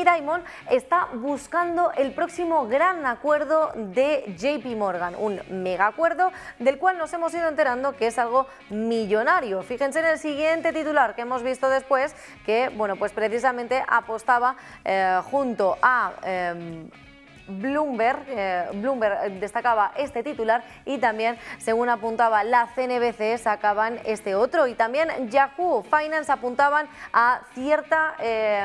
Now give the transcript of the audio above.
Jamie Dimon está buscando el próximo gran acuerdo de JP Morgan, un mega acuerdo del cual nos hemos ido enterando que es algo millonario. Fíjense en el siguiente titular que hemos visto después, que bueno, pues precisamente apostaba junto a Bloomberg destacaba este titular, y también, según apuntaba la CNBC, sacaban este otro, y también Yahoo Finance apuntaban a cierta